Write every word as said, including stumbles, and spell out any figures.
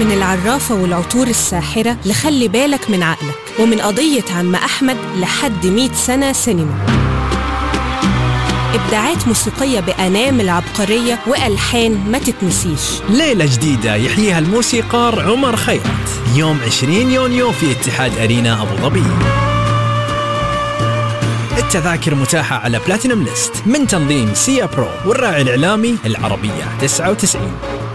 من العرافة والعطور الساحرة لخلي بالك من عقلك، ومن قضية عم أحمد لحد مئة سنة سينما. إبداعات موسيقية بأنامل عبقرية وألحان ما تتنسيش. ليلة جديدة يحييها الموسيقار عمر خيرت يوم عشرين يونيو في اتحاد أرينا أبو ظبي. التذاكر متاحة على بلاتينم ليست من تنظيم سيا برو والراعي الإعلامي العربية تسعة وتسعين.